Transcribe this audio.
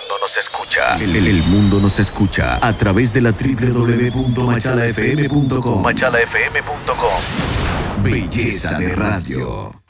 nos escucha. El mundo nos escucha a través de la www.machalafm.com. Machalafm.com. Belleza de radio.